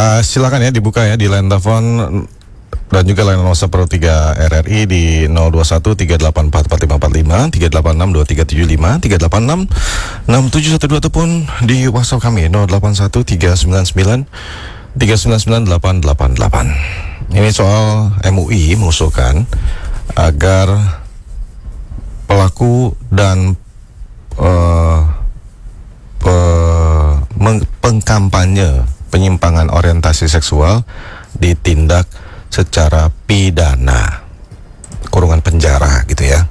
Silakan ya dibuka ya di line telepon dan juga line 03 RRI di 021 384 4545, 386 2375, 386 6712 ataupun di WhatsApp kami 081 399 399 888. Ini soal MUI mengusulkan agar pelaku dan pengkampanye penyimpangan orientasi seksual ditindak secara pidana, kurungan penjara gitu ya.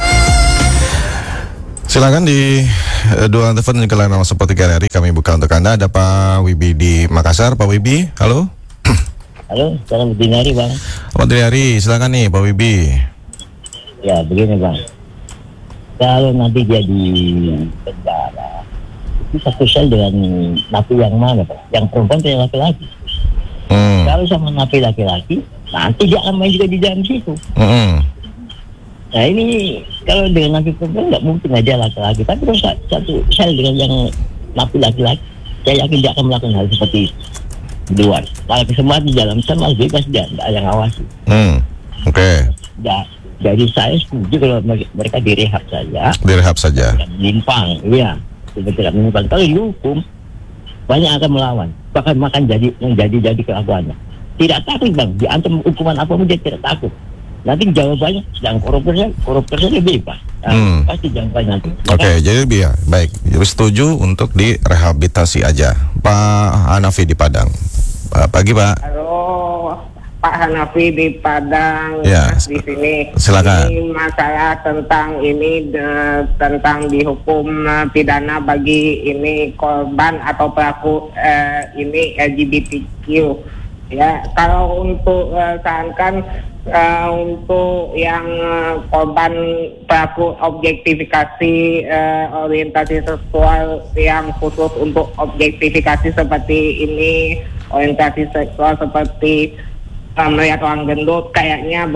Silakan di dua telepon juga lain seperti RRI kami buka untuk Anda. Ada Pak Wibi di Makassar. Pak Wibi, halo. Halo, selamat dini hari Bang. Selamat dini hari, silakan nih Pak Wibi. Ya begini Bang, kalau nanti dia di penjara, itu satu sel dengan napi yang mana Pak? Yang perempuan atau yang laki-laki? Kalau sama napi laki-laki, nanti dia akan main juga di dalam situ. Nah ini kalau dengan napi perempuan nggak mungkin aja laki-laki, tapi kalau satu sel dengan yang napi laki-laki, saya yakin dia akan melakukan hal seperti itu di luar. Kalau semua di dalam sel malah bebas, dia nggak ada yang ngawasi. Oke. Ya, jadi saya setuju kalau mereka direhab saja. Direhab saja. Menyimpang, iya. Tidak menyimpang. Kalau dihukum, banyak akan melawan. Bahkan makan jadi kelakuannya. Tidak takut Bang, diancam hukuman apapun dia tidak takut. Nanti jawabannya yang koruptornya bebas. Nah, pasti jawabannya nanti. Oke, jadi biar baik. Jadi setuju untuk direhabilitasi aja. Pak Hanafi di Padang. Pagi Pak. Halo, Pak Hanafi di Padang. Ya, di sini. Silakan. Ini masalah tentang tentang dihukum pidana bagi ini korban atau pelaku ini LGBTQ. Ya, kalau untuk seakan untuk yang korban pelaku objektifikasi orientasi seksual yang khusus untuk objektifikasi seperti ini, orientasi seksual seperti melihat orang gendut, kayaknya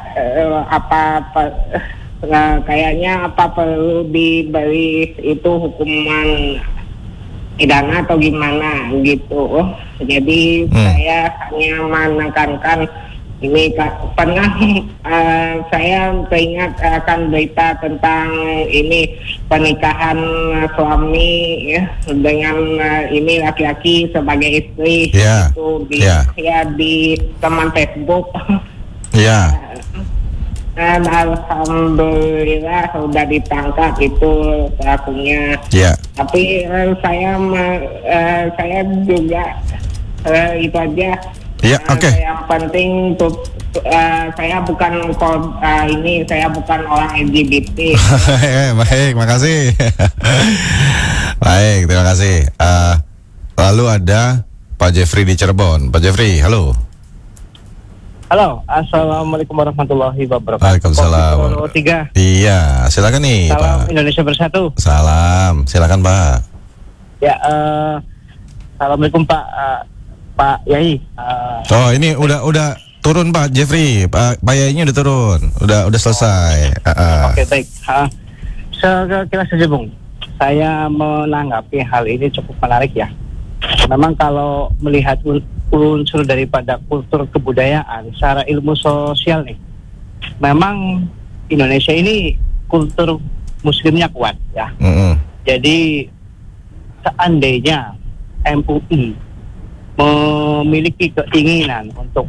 kayaknya perlu diberi itu hukuman pidana atau gimana gitu. Jadi saya hanya menekankan ini pernah saya teringat akan berita tentang ini pernikahan suami ya, dengan ini laki-laki sebagai istri itu di teman Facebook. Ya. Dan alhamdulillah sudah ditangkap itu pelakunya. Ya. Tapi saya juga itu aja. Ya, oke. Yang penting untuk saya bukan saya bukan orang LGBT. Baik, makasih. Baik, terima kasih. Lalu ada Pak Jeffrey di Cirebon. Pak Jeffrey, halo. Halo, assalamualaikum warahmatullahi wabarakatuh. Waalaikumsalam. 3. Iya, silakan nih, Salam Pak. Indonesia Bersatu. Salam, silakan Pak. Ya, assalamualaikum Pak Yai. Oh, ini udah turun Pak Jeffrey. Pak Yainya udah turun. Udah selesai. Oke, baik. Sekilas saja, Bung. Saya menanggapi hal ini cukup menarik ya. Memang kalau melihat unsur daripada kultur kebudayaan secara ilmu sosial nih, memang Indonesia ini kultur muslimnya kuat ya. Jadi seandainya MUI memiliki keinginan untuk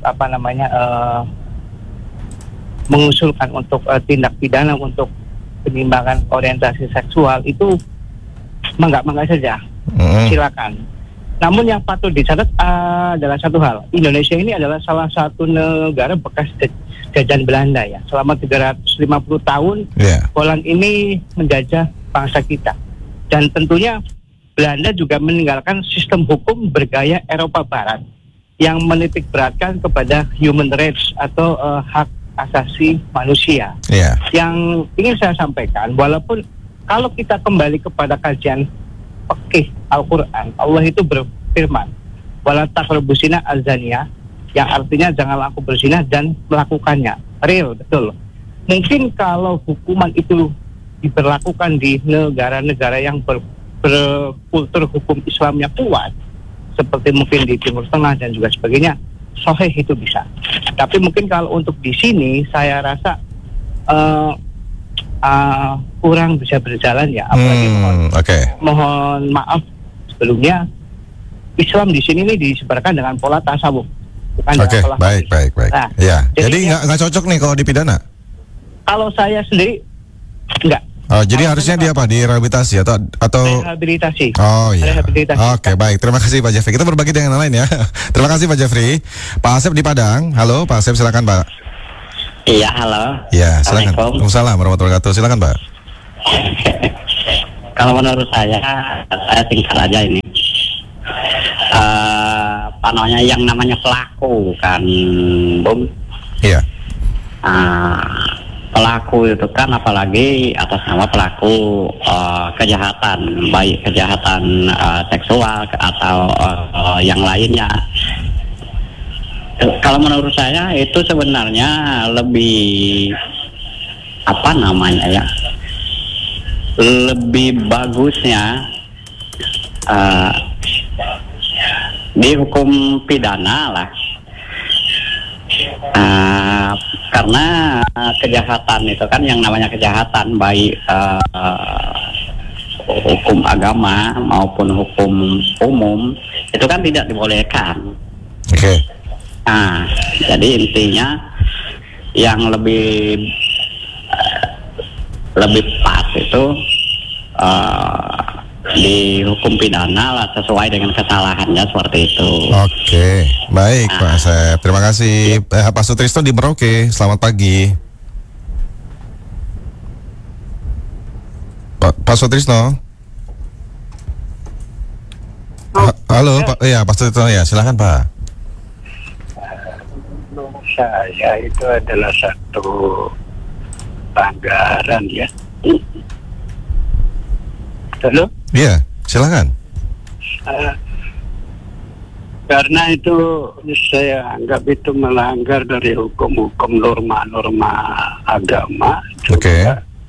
mengusulkan untuk tindak pidana untuk penyimpangan orientasi seksual, itu mangga saja, silakan. Namun yang patut dicatat adalah satu hal, Indonesia ini adalah salah satu negara bekas jajahan Belanda ya. Selama 350 tahun Holland ini menjajah bangsa kita. Dan tentunya Belanda juga meninggalkan sistem hukum bergaya Eropa Barat yang menitik beratkan kepada human rights atau hak asasi manusia. Yang ingin saya sampaikan, walaupun kalau kita kembali kepada kajian fikih Al-Quran, Allah itu berfirman, wala taqrabuz zina az-zaniyah, yang artinya janganlah aku berzina dan melakukannya. Real, betul. Mungkin kalau hukuman itu diberlakukan di negara-negara yang berkultur hukum Islamnya kuat, seperti mungkin di Timur Tengah dan juga sebagainya, sahih itu bisa. Tapi mungkin kalau untuk di sini saya rasa kurang bisa berjalan ya. Apalagi mohon maaf sebelumnya, Islam di sini nih disebarkan dengan pola tasawuf, bukan dengan pola baik. Nah, ya. Jadi nggak cocok nih kalau dipidana. Kalau saya sendiri enggak. Oh, jadi harusnya dia apa? Direhabilitasi atau rehabilitasi. Oh iya. Rehabilitasi. Oke, baik. Terima kasih Pak Jeffrey. Kita berbagi dengan yang lain ya. Terima kasih Pak Jeffrey. Pak Asep di Padang. Halo, Pak Asep, silakan Pak. Iya, halo. Ya, silakan. Waalaikumsalam warahmatullahi wabarakatuh. Silakan Pak. Kalau menurut saya singkat aja ini. Apa namanya, yang namanya pelaku kan, Bung? Iya. Pelaku itu kan apalagi atas nama pelaku kejahatan, baik kejahatan seksual atau yang lainnya. Kalau menurut saya itu sebenarnya lebih apa namanya ya, lebih bagusnya dihukum pidana lah. Karena kejahatan itu kan yang namanya kejahatan, baik hukum agama maupun hukum umum itu kan tidak dibolehkan. Oke. Jadi intinya yang lebih pas itu dihukum pidana lah sesuai dengan kesalahannya, seperti itu. Oke, baik Pak Asep. Terima kasih. Pak Sutrisno di Merauke. Selamat pagi. Pak Sutrisno. Halo, Pak. Ya, Pak Sutrisno ya. Silakan Pak. Menurut saya itu adalah satu pelanggaran ya. Halo? Iya, silakan. Karena itu saya anggap itu melanggar dari hukum-hukum norma-norma agama. Oke.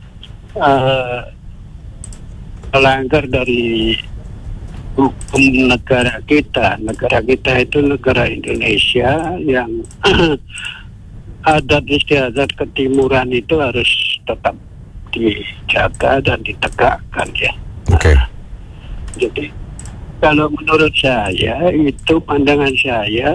Melanggar dari hukum negara kita. Negara kita itu negara Indonesia yang adat istiadat ketimuran itu harus tetap dijaga dan ditegakkan ya. Oke. Jadi kalau menurut saya itu pandangan saya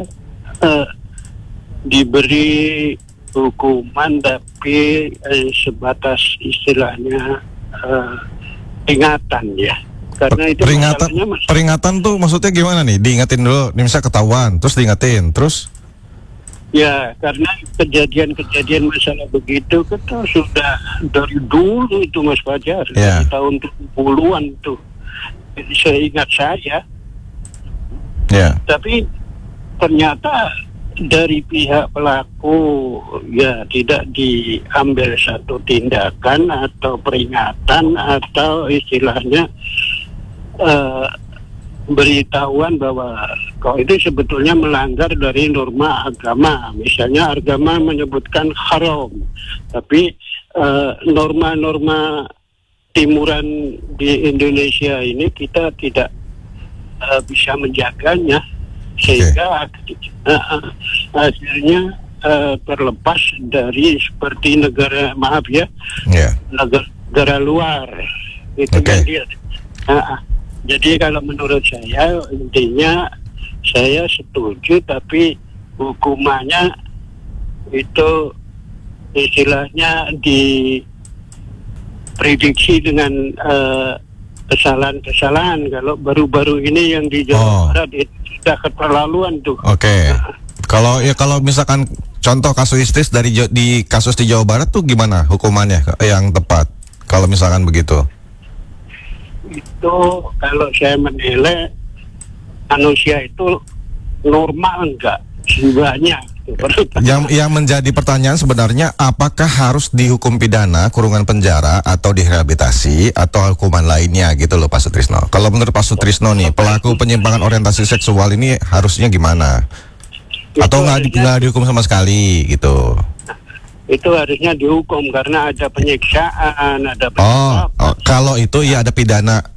diberi hukuman tapi sebatas istilahnya peringatan ya. Karena itu peringatan tuh maksudnya gimana nih? Diingetin dulu, nih misalnya ketahuan, terus diingetin, terus? Ya, karena kejadian-kejadian masalah begitu kita sudah dari dulu itu Mas Fajar, dari tahun 70-an tuh, seingat saya. Ya. Tapi ternyata dari pihak pelaku ya tidak diambil satu tindakan atau peringatan atau istilahnya beritahuan bahwa kau itu sebetulnya melanggar dari norma agama. Misalnya agama menyebutkan haram, tapi norma-norma timuran di Indonesia ini kita tidak bisa menjaganya, sehingga akhirnya terlepas dari seperti negara negara luar itu dia. Jadi kalau menurut saya intinya saya setuju, tapi hukumannya itu istilahnya diprediksi dengan kesalahan-kesalahan. Kalau baru-baru ini yang di Jawa Barat itu sudah keterlaluan tuh. Oke. Kalau misalkan contoh kasuistis di kasus di Jawa Barat tuh gimana hukumannya yang tepat? Kalau misalkan begitu? Itu kalau saya menilai manusia itu normal enggak jiwanya. Yang menjadi pertanyaan sebenarnya apakah harus dihukum pidana, kurungan penjara, atau direhabilitasi, atau hukuman lainnya gitu loh Pak Sutrisno. Kalau menurut Pak Sutrisno nih, pelaku penyimpangan orientasi seksual ini harusnya gimana? Atau nggak dihukum sama sekali gitu? Itu harusnya dihukum karena ada penyiksaan, ada kalau itu ya ada pidana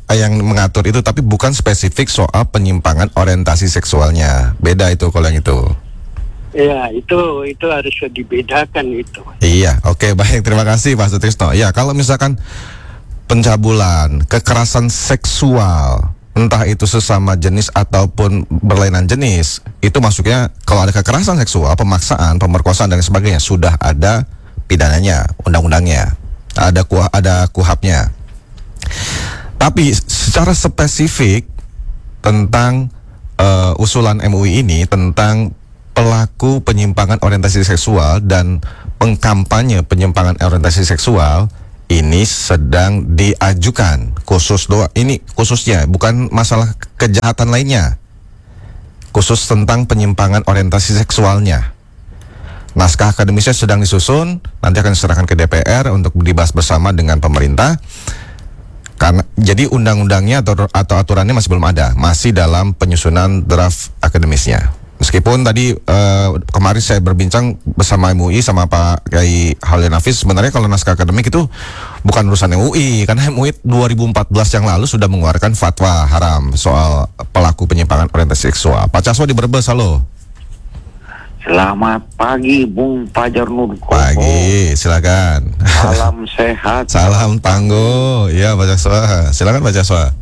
yang mengatur itu, tapi bukan spesifik soal penyimpangan orientasi seksualnya. Beda itu kalau yang itu. Ya, itu harus dibedakan itu. Iya, oke, baik, terima kasih Pak Sutrisno. Ya, kalau misalkan pencabulan, kekerasan seksual, entah itu sesama jenis ataupun berlainan jenis, itu masuknya kalau ada kekerasan seksual, pemaksaan, pemerkosaan dan sebagainya, sudah ada pidananya, undang-undangnya, ada kuhapnya. Tapi secara spesifik tentang usulan MUI ini tentang pelaku penyimpangan orientasi seksual dan pengkampanye penyimpangan orientasi seksual ini sedang diajukan khususnya bukan masalah kejahatan lainnya, khusus tentang penyimpangan orientasi seksualnya. Naskah akademisnya sedang disusun, nanti akan diserahkan ke DPR untuk dibahas bersama dengan pemerintah. Karena jadi undang-undangnya atau aturannya masih belum ada, masih dalam penyusunan draft akademisnya. Meskipun tadi kemarin saya berbincang bersama MUI sama Pak Kiai Khalil Nafis, sebenarnya kalau naskah akademik itu bukan urusan MUI, karena MUI 2014 yang lalu sudah mengeluarkan fatwa haram soal pelaku penyimpangan orientasi seksual. Pak Caswa di Brebes, halo. Selamat pagi Bung Fajar Nurko. Pagi, silakan. Salam sehat. Salam tangguh. Iya Pak Caswa, silakan Pak Caswa.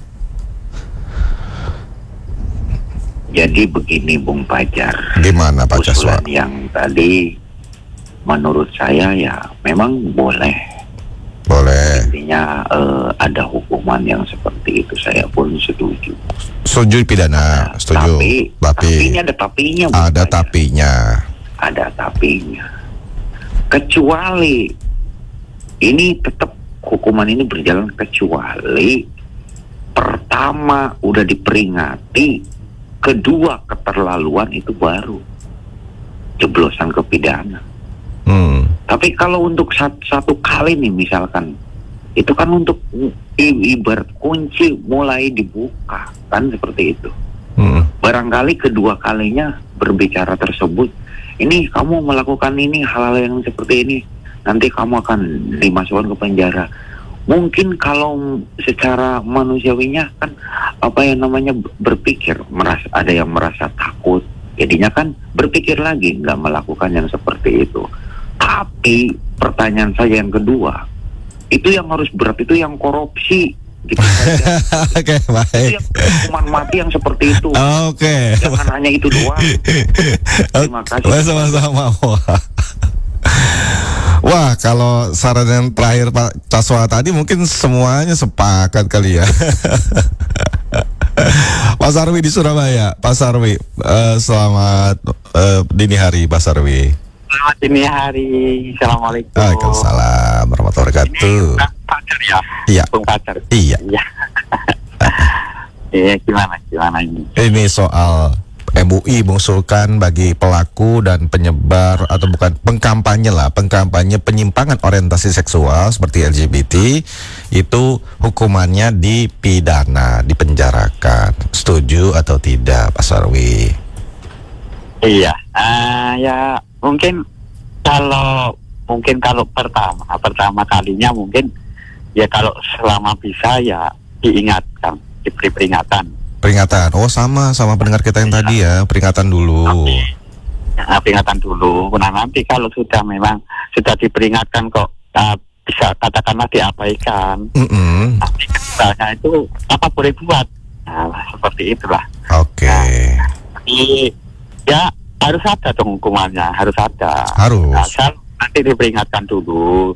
Jadi begini Bung Fajar. Gimana Pak Caswa? Usulan yang tadi menurut saya ya memang boleh. Boleh. Intinya ada hukuman yang seperti itu, saya pun setuju. Setuju pidana, setuju. Tapi ini ada tapinya. Ada tapinya. Ada tapinya. Kecuali ini tetap hukuman ini berjalan kecuali pertama udah diperingati, kedua keterlaluan itu baru jeblosan ke pidana. Tapi kalau untuk satu kali nih misalkan, itu kan untuk ibarat kunci mulai dibuka, kan seperti itu. Barangkali kedua kalinya berbicara tersebut, ini kamu melakukan ini hal-hal yang seperti ini, nanti kamu akan dimasukkan ke penjara. Mungkin kalau secara manusiawinya kan berpikir, ada yang merasa takut, jadinya kan berpikir lagi nggak melakukan yang seperti itu. Tapi pertanyaan saya yang kedua, itu yang harus berat itu yang korupsi gitu saja. Oke, baik. Itu yang hukuman mati yang seperti itu. Oke. Jangan hanya itu doang. Terima kasih. Sama-sama. Wah, kalau saran yang terakhir Pak Caswa tadi mungkin semuanya sepakat kali ya. Pak Sarwi di Surabaya. Pak Sarwi, selamat dini hari Pak Sarwi. Selamat dini hari. Assalamualaikum. Waalaikumsalam warahmatullahi wabarakatuh. Ini Bung Fajar ya? Iya. Bung Fajar. Iya. Iya, gimana ini? Ini soal MUI mengusulkan bagi pelaku dan penyebar atau bukan pengkampanye penyimpangan orientasi seksual seperti LGBT itu hukumannya dipidana, dipenjarakan. Setuju atau tidak Pak Sarwi? Iya, ya mungkin kalau pertama kalinya mungkin ya kalau selama bisa ya diingatkan, diberi peringatan. Oh sama pendengar kita yang tadi ya, peringatan dulu. Peringatan dulu. Nah nanti kalau sudah memang sudah diperingatkan kok bisa katakanlah diabaikan. Tapi misalnya itu apa boleh buat? Nah seperti itulah. Oke. Tapi ya harus ada dong hukumannya, harus ada. Harus. Asal nanti diperingatkan dulu.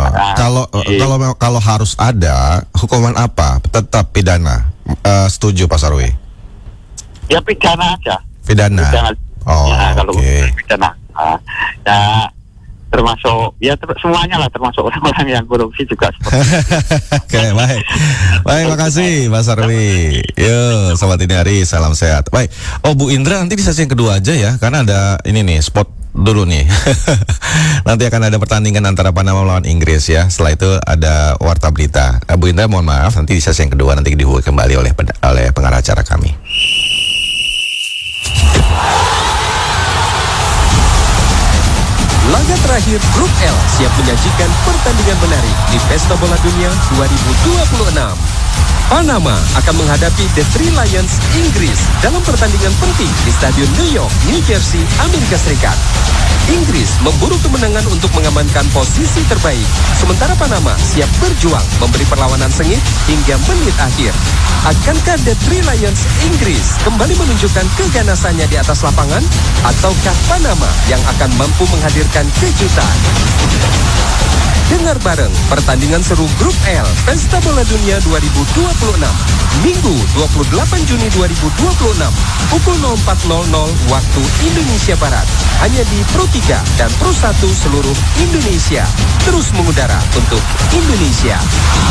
Kalau harus ada hukuman apa? Tetap pidana. Setuju Pak Sarwi? Ya pidana aja. Pidana. Oh, ya, kalau okay. Pidana. Ya termasuk ya semuanya lah, termasuk orang-orang yang korupsi juga seperti Oke, baik. Baik, makasih Pak Sarwi. Yo, selamat dini hari, salam sehat. Baik. Oh, Bu Indra nanti di sesi yang kedua aja ya, karena ada ini nih spot dulu nih. Nanti akan ada pertandingan antara Panama melawan Inggris ya. Setelah itu ada warta berita. Bu Indra mohon maaf, nanti di sesi yang kedua nanti dihubungi kembali oleh pengarah acara kami. Laga terakhir Grup L siap menyajikan pertandingan menarik di Pesta Bola Dunia 2026. Panama akan menghadapi The Three Lions Inggris dalam pertandingan penting di Stadion New York, New Jersey, Amerika Serikat. Inggris memburu kemenangan untuk mengamankan posisi terbaik, sementara Panama siap berjuang memberi perlawanan sengit hingga menit akhir. Akankah The Three Lions Inggris kembali menunjukkan keganasannya di atas lapangan, ataukah Panama yang akan mampu menghadirkan kejutan? Dengar bareng pertandingan seru Grup L Pesta Bola Dunia 2026 Minggu 28 Juni 2026 pukul 04.00 waktu Indonesia Barat, hanya di Pro 3 dan Pro 1 seluruh Indonesia. Terus mengudara untuk Indonesia.